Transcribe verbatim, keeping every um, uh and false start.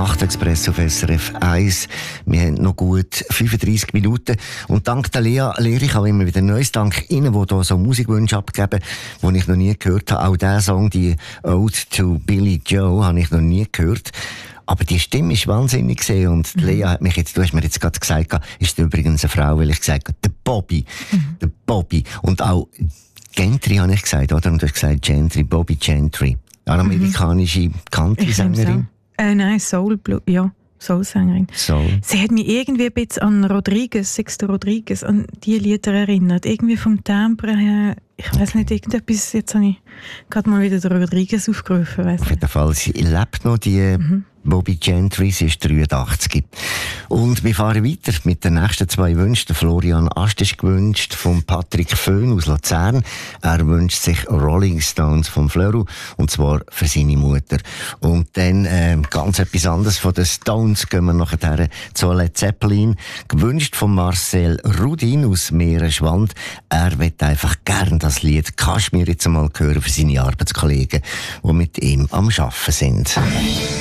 Nachtexpress auf S R F eins. Wir haben noch gut fünfunddreissig Minuten. Und dank der Lea lehre ich auch immer wieder Neues. Dank Ihnen, die hier so Musikwünsche abgeben, die ich noch nie gehört habe. Auch diesen Song, die Ode to Billy Joe, habe ich noch nie gehört. Aber die Stimme ist wahnsinnig gesehen. Und mhm. Lea hat mich jetzt, du hast mir jetzt gerade gesagt, ist übrigens eine Frau, weil ich gesagt habe, der Bobby. Mhm. Der Bobby. Und auch Gentry habe ich gesagt, oder? Und du hast gesagt Gentry, Bobby Gentry. Eine amerikanische mhm. Country-Sängerin. Äh, nein, Soul, ja, Soul-Sängerin. Soul. Sie hat mich irgendwie ein bisschen an Rodriguez, Sixto Rodriguez, an die Lieder erinnert. Irgendwie vom Timbre her, ich weiss nicht, irgendetwas, jetzt habe ich gerade mal wieder den Rodriguez aufgerufen. Weiss Auf jeden Fall, sie lebt noch, die mhm. Bobby Gentry, sie ist dreiundachtzig. Und wir fahren weiter mit den nächsten zwei Wünschen. Der Florian Ast ist gewünscht von Patrick Föhn aus Luzern. Er wünscht sich Rolling Stones vom Flöru, und zwar für seine Mutter. Und dann äh, ganz etwas anderes von den Stones gehen wir nachher zu Led Zeppelin. Gewünscht von Marcel Rudin aus Meerenschwand. Er wird einfach gern das Lied Kaschmir jetzt einmal hören für seine Arbeitskollegen, die mit ihm am Arbeiten sind.